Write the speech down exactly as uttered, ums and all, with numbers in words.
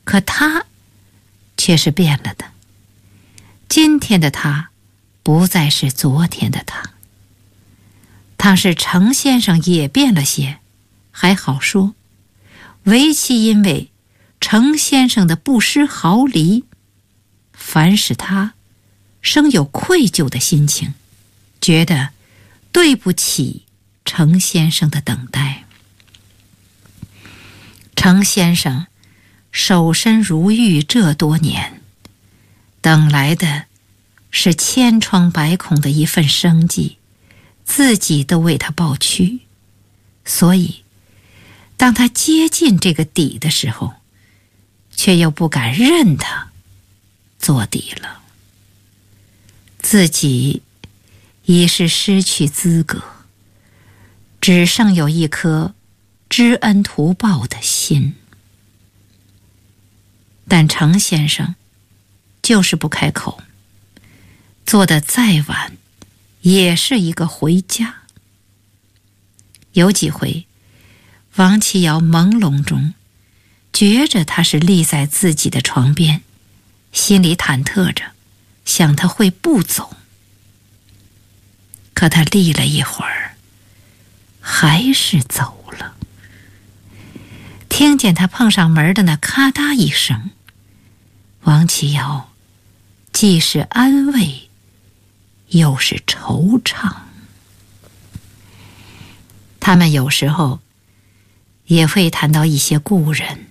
可他却是变了的。今天的他不再是昨天的他。倘是程先生也变了些，还好说，唯其因为程先生的不失毫厘，反使他生有愧疚的心情，觉得对不起程先生的等待。程先生守身如玉这多年，等来的是千疮百孔的一份生计，自己都为他抱屈，所以当他接近这个底的时候，却又不敢认他做底了。自己已是失去资格，只剩有一颗知恩图报的心。但程先生就是不开口，做得再晚也是一个回家。有几回王琦瑶朦胧中觉着他是立在自己的床边，心里忐忑着，想他会不走。可他立了一会儿，还是走了。听见他碰上门的那咔嗒一声，王琦瑶既是安慰，又是惆怅。他们有时候也会谈到一些故人，